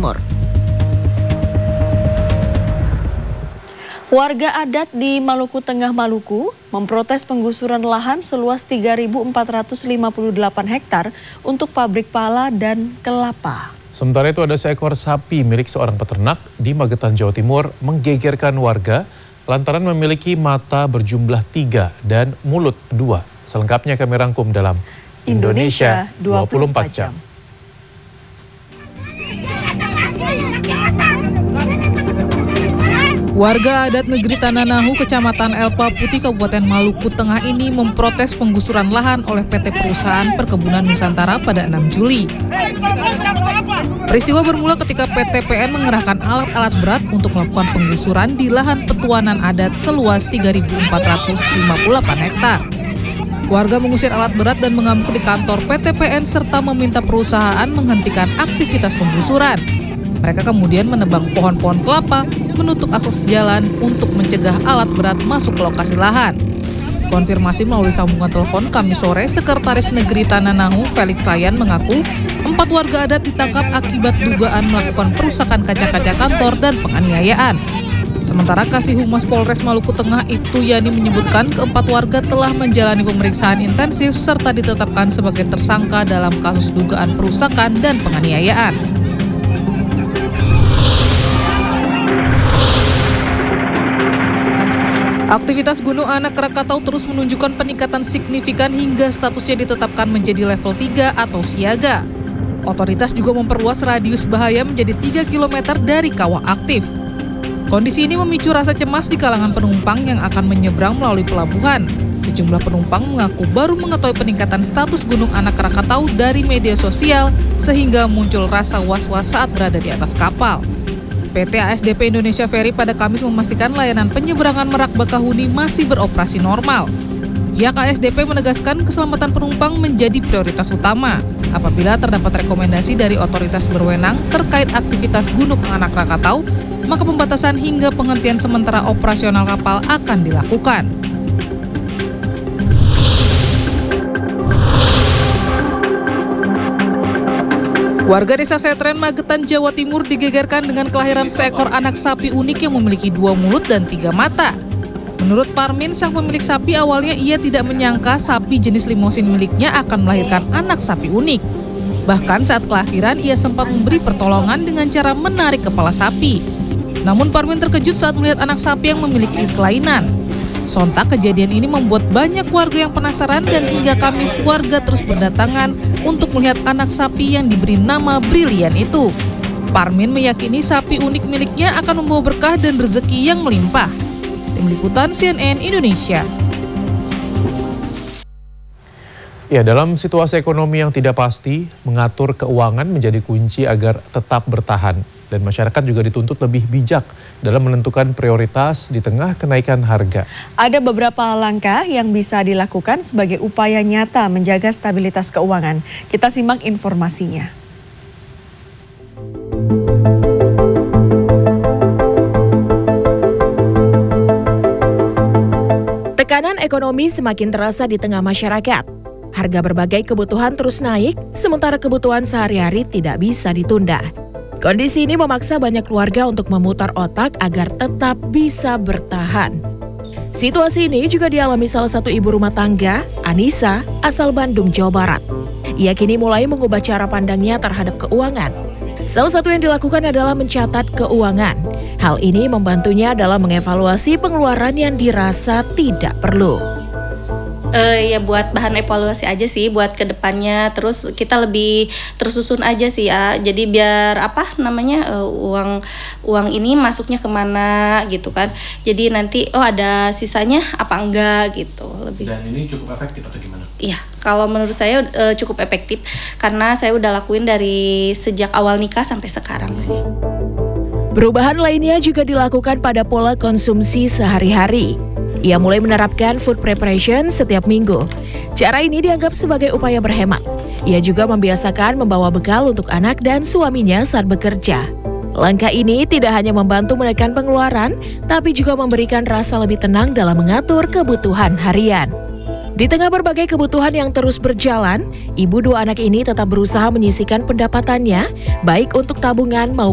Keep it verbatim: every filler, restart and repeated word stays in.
Timur. Warga adat di Maluku Tengah, Maluku memprotes penggusuran lahan seluas tiga ribu empat ratus lima puluh delapan hektar untuk pabrik pala dan kelapa. Sementara itu ada seekor sapi milik seorang peternak di Magetan, Jawa Timur menggegerkan warga lantaran memiliki mata berjumlah tiga dan mulut dua. Selengkapnya kami rangkum dalam Indonesia dua puluh empat jam. Warga adat negeri Tanah Nahu, Kecamatan Elpa Putih, Kabupaten Maluku Tengah ini memprotes penggusuran lahan oleh P T Perusahaan Perkebunan Nusantara pada enam Juli. Peristiwa bermula ketika P T P N mengerahkan alat-alat berat untuk melakukan penggusuran di lahan petuanan adat seluas tiga ribu empat ratus lima puluh delapan hektar. Warga mengusir alat berat dan mengamuk di kantor P T P N serta meminta perusahaan menghentikan aktivitas penggusuran. Mereka kemudian menebang pohon-pohon kelapa, menutup akses jalan untuk mencegah alat berat masuk ke lokasi lahan. Konfirmasi melalui sambungan telepon Kamis sore, Sekretaris Negeri Tanah Nahu Felix Layan mengaku empat warga adat ditangkap akibat dugaan melakukan perusakan kaca-kaca kantor dan penganiayaan. Sementara Kasih Humas Polres Maluku Tengah Ibtu Yani menyebutkan keempat warga telah menjalani pemeriksaan intensif serta ditetapkan sebagai tersangka dalam kasus dugaan perusakan dan penganiayaan. Aktivitas Gunung Anak Krakatau terus menunjukkan peningkatan signifikan hingga statusnya ditetapkan menjadi level tiga atau siaga. Otoritas juga memperluas radius bahaya menjadi tiga kilometer dari kawah aktif. Kondisi ini memicu rasa cemas di kalangan penumpang yang akan menyeberang melalui pelabuhan. Sejumlah penumpang mengaku baru mengetahui peningkatan status Gunung Anak Krakatau dari media sosial sehingga muncul rasa was-was saat berada di atas kapal. P T A S D P Indonesia Ferry pada Kamis memastikan layanan penyeberangan Merak Bakahuni masih beroperasi normal. Pihak A S D P menegaskan keselamatan penumpang menjadi prioritas utama. Apabila terdapat rekomendasi dari otoritas berwenang terkait aktivitas Gunung Anak Krakatau, maka pembatasan hingga penghentian sementara operasional kapal akan dilakukan. Warga Desa Setren, Magetan, Jawa Timur digegerkan dengan kelahiran seekor anak sapi unik yang memiliki dua mulut dan tiga mata. Menurut Parmin, sang pemilik sapi, awalnya ia tidak menyangka sapi jenis limosin miliknya akan melahirkan anak sapi unik. Bahkan saat kelahiran, ia sempat memberi pertolongan dengan cara menarik kepala sapi. Namun Parmin terkejut saat melihat anak sapi yang memiliki kelainan. Sontak kejadian ini membuat banyak warga yang penasaran dan hingga Kamis warga terus berdatangan untuk melihat anak sapi yang diberi nama Brilian itu. Parmin meyakini sapi unik miliknya akan membawa berkah dan rezeki yang melimpah. Tim Liputan C N N Indonesia. Ya, dalam situasi ekonomi yang tidak pasti, mengatur keuangan menjadi kunci agar tetap bertahan. Dan masyarakat juga dituntut lebih bijak dalam menentukan prioritas di tengah kenaikan harga. Ada beberapa langkah yang bisa dilakukan sebagai upaya nyata menjaga stabilitas keuangan. Kita simak informasinya. Tekanan ekonomi semakin terasa di tengah masyarakat. Harga berbagai kebutuhan terus naik, sementara kebutuhan sehari-hari tidak bisa ditunda. Kondisi ini memaksa banyak keluarga untuk memutar otak agar tetap bisa bertahan. Situasi ini juga dialami salah satu ibu rumah tangga, Anissa, asal Bandung, Jawa Barat. Ia kini mulai mengubah cara pandangnya terhadap keuangan. Salah satu yang dilakukan adalah mencatat keuangan. Hal ini membantunya dalam mengevaluasi pengeluaran yang dirasa tidak perlu. Uh, ya buat bahan evaluasi aja sih buat kedepannya, terus kita lebih tersusun aja sih ya, jadi biar apa namanya uh, uang uang ini masuknya kemana gitu kan, jadi nanti oh ada sisanya apa enggak gitu lebih. Dan ini cukup efektif atau gimana? Iya, kalau menurut saya uh, cukup efektif karena saya udah lakuin dari sejak awal nikah sampai sekarang sih. Perubahan lainnya juga dilakukan pada pola konsumsi sehari-hari. Ia mulai menerapkan food preparation setiap minggu. Cara ini dianggap sebagai upaya berhemat. Ia juga membiasakan membawa bekal untuk anak dan suaminya saat bekerja. Langkah ini tidak hanya membantu menekan pengeluaran, tapi juga memberikan rasa lebih tenang dalam mengatur kebutuhan harian. Di tengah berbagai kebutuhan yang terus berjalan, ibu dua anak ini tetap berusaha menyisihkan pendapatannya, baik untuk tabungan maupun